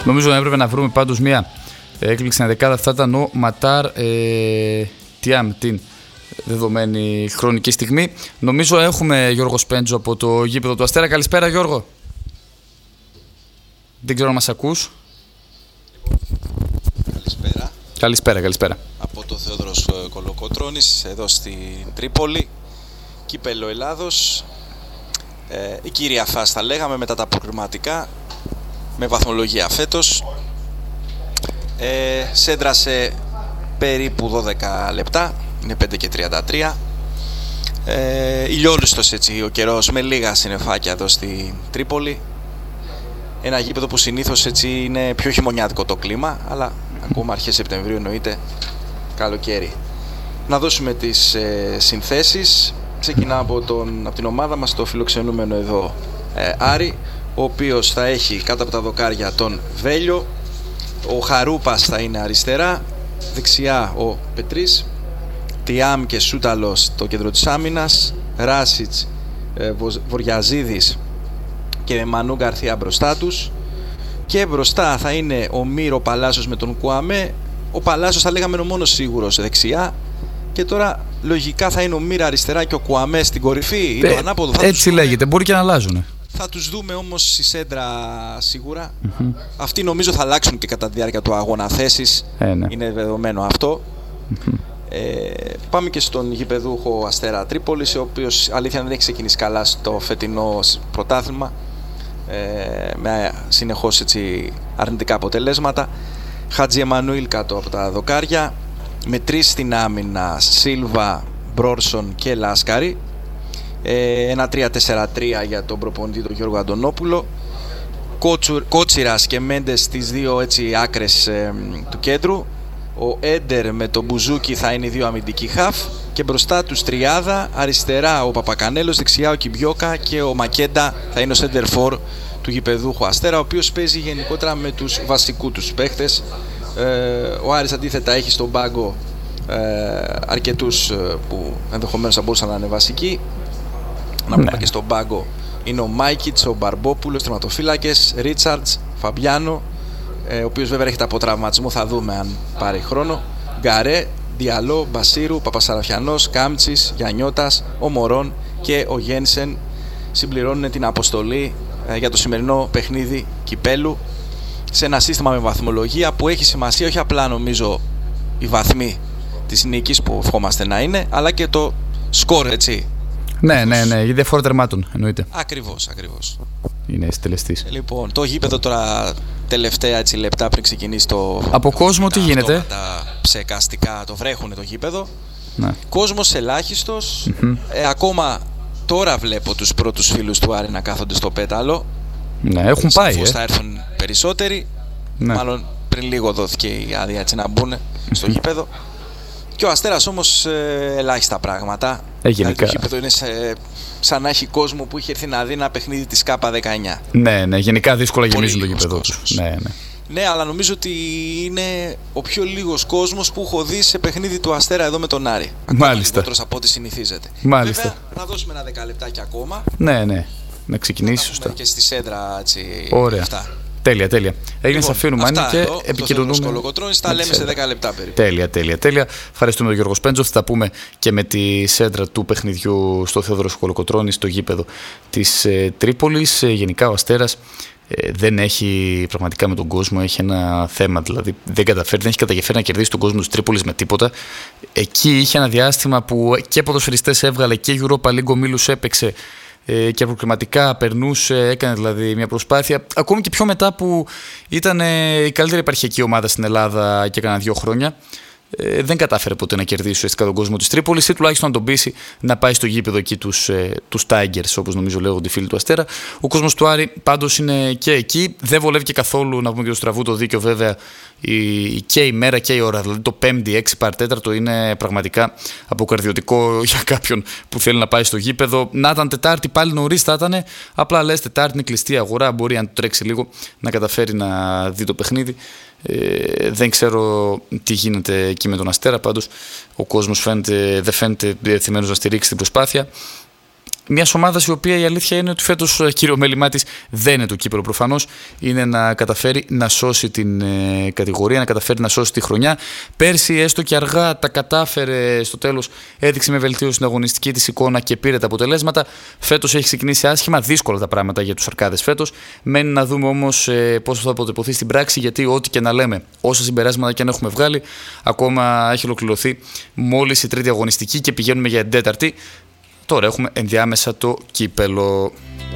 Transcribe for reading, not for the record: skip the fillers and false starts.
Νομίζω έπρεπε να βρούμε πάντως μια έκπληξη δεκάδα. Θα ήταν ο Ματάρ Τιάμ την δεδομένη χρονική στιγμή. Νομίζω έχουμε Γιώργο Σπέντζο από το γήπεδο του Αστέρα. Καλησπέρα Γιώργο. Δεν ξέρω αν μας ακούς. Καλησπέρα. Από το Θεόδωρος Κολοκοτρώνης, εδώ στην Τρίπολη, κύπελλο Ελλάδος. Η κύρια φάση θα λέγαμε μετά τα προκριματικά, με βαθμολογία φέτος. Σέντρασε περίπου 12 λεπτά, είναι 5 και 33. Ηλιόλουστος έτσι ο καιρός, με λίγα συννεφάκια εδώ στην Τρίπολη. Ένα γήπεδο που συνήθως έτσι είναι πιο χειμωνιάτικο το κλίμα, αλλά ακόμα αρχές Σεπτεμβρίου εννοείται καλοκαίρι. Να δώσουμε τις συνθέσεις. Ξεκινά από την ομάδα μας, το φιλοξενούμενο εδώ Άρη, ο οποίος θα έχει κάτω από τα δοκάρια τον Βέλιο. Ο Χαρούπας θα είναι αριστερά, δεξιά ο Πετρής, Τιάμ και Σούταλος στο κέντρο της άμυνας, Ράσιτς, Βοριαζίδης και Μανού Γκαρθία μπροστά τους. Και μπροστά θα είναι ο Μύρο Παλάσιος με τον Κουαμέ. Ο Παλάσιος θα λέγαμε ο μόνος σίγουρος δεξιά. Και τώρα λογικά θα είναι ο Μύρα αριστερά και ο Κουαμέ στην κορυφή. Είναι το ανάποδο. Έτσι λέγεται, μπορεί και να αλλάζουν. Θα τους δούμε όμως στη σέντρα σίγουρα. Αυτοί νομίζω θα αλλάξουν και κατά τη διάρκεια του αγώνα θέσεις. Ναι. Είναι δεδομένο αυτό. Πάμε και στον γηπεδούχο Αστέρα Τρίπολης, ο οποίος αλήθεια δεν έχει ξεκινήσει καλά στο φετινό πρωτάθλημα, με συνεχώς έτσι αρνητικά αποτελέσματα. Χατζη Εμμανουήλ κάτω από τα δοκάρια, με 3 στην άμυνα, Σίλβα, Μπρόρσον και Λάσκαρη. Ένα 3-4-3 για τον προπονητή τον Γιώργο Αντωνόπουλο. Κότσιρας και Μέντες στις δύο έτσι άκρες του κέντρου. Ο Έντερ με τον Μπουζούκι θα είναι οι δύο αμυντικοί χαφ. Και μπροστά τους τριάδα, αριστερά ο Παπακανέλος, δεξιά ο Κιμπιόκα και ο Μακέντα θα είναι ο center for του γηπεδούχου Αστέρα, ο οποίος παίζει γενικότερα με τους βασικού τους παίχτες. Ο Άρης αντίθετα έχει στον πάγκο αρκετούς που ενδεχομένως θα μπορούσαν να είναι βασικοί. Να πούμε και στον πάγκο είναι ο Μάικιτς, ο Μπαρμπόπουλος, τερματοφύλακες, Ρίτσαρτς, Φαμπιάνο, ο οποίος βέβαια έρχεται από τραυματισμό, θα δούμε αν πάρει χρόνο. Γκαρέ, Διαλό, Μπασίρου, Παπασαραφιανός, Κάμτσης, Γιαννιώτας, ο Μωρόν και ο Γένσεν συμπληρώνουν την αποστολή για το σημερινό παιχνίδι κυπέλου, σε ένα σύστημα με βαθμολογία που έχει σημασία όχι απλά νομίζω οι βαθμοί της νίκης που ευχόμαστε να είναι, αλλά και το σκορ, έτσι. Ναι, η διαφορά τερμάτων εννοείται. Ακριβώς. Είναι συντελεστής. Λοιπόν, το γήπεδο τώρα τελευταία έτσι λεπτά πριν ξεκινήσει το... Από κόσμο τι γίνεται? Τα ψεκαστικά το βρέχουνε το γήπεδο. Ναι. Κόσμος ελάχιστος. Ακόμα τώρα βλέπω τους πρώτους φίλους του Άρη να κάθονται στο πέταλο. Ναι, έχουν πάει. Σαφώς θα έρθουν περισσότεροι. Ναι. Μάλλον πριν λίγο δόθηκε η άδεια έτσι να μπουν στο γήπεδο. Και ο Αστέρας όμως ελάχιστα πράγματα. Γενικά. Το γήπεδο είναι σαν να έχει κόσμο που είχε έρθει να δει ένα παιχνίδι της ΚΑΠΑ 19. Ναι, γενικά δύσκολα γεμίζουν το γήπεδο τους. Ναι, αλλά νομίζω ότι είναι ο πιο λίγος κόσμος που έχω δει σε παιχνίδι του Αστέρα εδώ με τον Άρη. Μάλιστα. Ακόμα από ό,τι συνηθίζεται. Μάλιστα. Βέβαια, να δώσουμε ένα 10 λεπτάκια ακόμα. Ναι. Να ξεκινήσει σωστά. Και στη σέντρα έτσι. Ωραία. Αυτά. Τέλεια. Έγινε, σε αφήνουμε Άννη και επικοινωνούμε. Κολοκοτρώνης, τα λέμε σε 10 λεπτά περίπου. Τέλεια. Ευχαριστούμε τον Γιώργο Σπέντζο. Θα τα πούμε και με τη σέντρα του παιχνιδιού στο Θεόδωρος Κολοκοτρώνης, στο γήπεδο της Τρίπολης. Γενικά ο Αστέρας δεν έχει πραγματικά με τον κόσμο, έχει ένα θέμα. Δηλαδή δεν έχει καταφέρει να κερδίσει τον κόσμο της Τρίπολης με τίποτα. Εκεί είχε ένα διάστημα που και ποδοσφαιριστές έβγαλε και Europa League ομίλους έπαιξε. Και προκριματικά περνούσε, έκανε δηλαδή μια προσπάθεια. Ακόμη και πιο μετά που ήταν η καλύτερη επαρχιακή ομάδα στην Ελλάδα και έκανα 2 χρόνια. Δεν κατάφερε ποτέ να κερδίσει ουσιαστικά τον κόσμο της Τρίπολης ή τουλάχιστον να τον πείσει να πάει στο γήπεδο εκεί τους Tigers, όπως νομίζω λέγονται οι φίλοι του Αστέρα. Ο κόσμος του Άρη πάντως είναι και εκεί. Δεν βολεύει και καθόλου, να πούμε και το στραβού το δίκιο βέβαια, και η μέρα και η ώρα. Δηλαδή το 5η 6 παρατέταρτο είναι πραγματικά αποκαρδιωτικό για κάποιον που θέλει να πάει στο γήπεδο. Να ήταν Τετάρτη πάλι νωρίς θα ήταν. Απλά λες Τετάρτη είναι κλειστή αγορά. Μπορεί αν του τρέξει λίγο να καταφέρει να δει το παιχνίδι. Δεν ξέρω τι γίνεται εκεί με τον Αστέρα. Πάντως ο κόσμος δεν φαίνεται διατεθειμένος να στηρίξει την προσπάθεια. μια ομάδα η οποία η αλήθεια είναι ότι φέτος κύριο μέλημά της δεν είναι το κύπελλο προφανώς, είναι να καταφέρει να σώσει την κατηγορία, να καταφέρει να σώσει τη χρονιά. Πέρσι έστω και αργά τα κατάφερε στο τέλος, έδειξε με βελτίωση στην αγωνιστική της εικόνα και πήρε τα αποτελέσματα. Φέτος έχει ξεκινήσει άσχημα, δύσκολα τα πράγματα για τους Αρκάδες φέτος. Μένει να δούμε όμως πώς θα αποτυπωθεί στην πράξη, γιατί ό,τι και να λέμε, όσα συμπεράσματα και αν έχουμε βγάλει, ακόμα έχει ολοκληρωθεί μόλις η τρίτη αγωνιστική και πηγαίνουμε για την τέταρτη. Τώρα έχουμε ενδιάμεσα το κύπελλο.